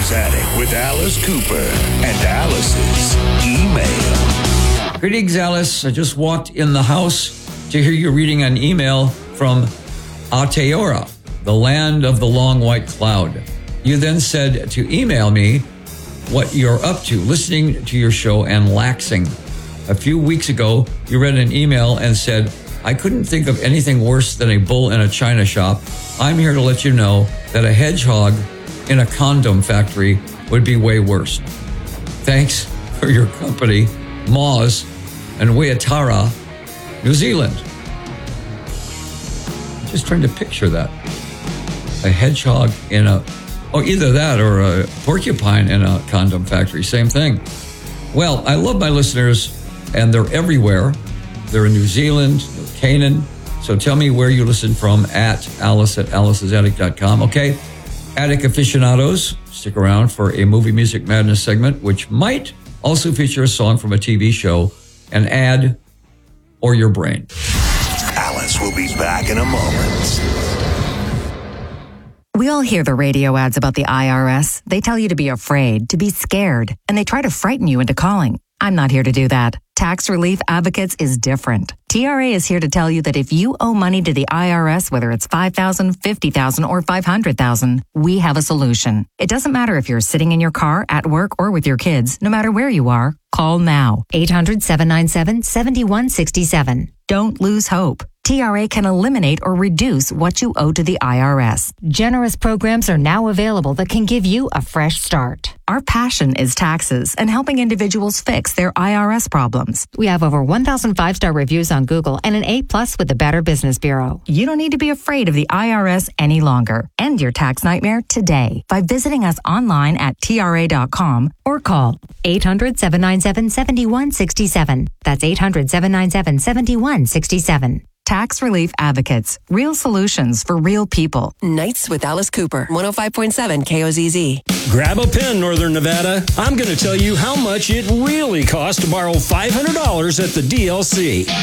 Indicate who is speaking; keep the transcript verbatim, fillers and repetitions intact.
Speaker 1: Alice's Attic with Alice Cooper and Alice's email.
Speaker 2: Greetings, Alice. I just walked in the house to hear you reading an email from Aotearoa, the land of the long white cloud. You then said to email me what you're up to, listening to your show and laxing. A few weeks ago, you read an email and said, I couldn't think of anything worse than a bull in a china shop. I'm here to let you know that a hedgehog in a condom factory would be way worse. Thanks for your company, Moz and Waiatara, New Zealand. Just trying to picture that. A hedgehog in a, oh, either that or a porcupine in a condom factory, same thing. Well, I love my listeners, and they're everywhere. They're in New Zealand, Canaan. So tell me where you listen from at Alice at alice's attic dot com. Okay, Attic aficionados, stick around for a Movie Music Madness segment, which might also feature a song from a T V show, an ad, or your brain.
Speaker 1: Alice will be back in a moment.
Speaker 3: We all hear the radio ads about the I R S. They tell you to be afraid, to be scared, and they try to frighten you into calling. I'm not here to do that. Tax Relief Advocates is different. T R A is here to tell you that if you owe money to the I R S, whether it's five thousand dollars, fifty thousand dollars, or five hundred thousand dollars, we have a solution. It doesn't matter if you're sitting in your car, at work, or with your kids. No matter where you are, call now. eight hundred, seven nine seven, seven one six seven. Don't lose hope. T R A can eliminate or reduce what you owe to the I R S. Generous programs are now available that can give you a fresh start. Our passion is taxes and helping individuals fix their I R S problems. We have over one thousand five-star reviews on Google and an A plus with the Better Business Bureau. You don't need to be afraid of the I R S any longer. End your tax nightmare today by visiting us online at T R A dot com or call eight hundred, seven nine seven, seven one six seven. That's eight hundred, seven nine seven, seven one six seven. Tax Relief Advocates. Real solutions for real people.
Speaker 4: Nights with Alice Cooper, one oh five point seven K O Z Z.
Speaker 5: Grab a pen, Northern Nevada. I'm going to tell you how much it really costs to borrow five hundred dollars at the D L C.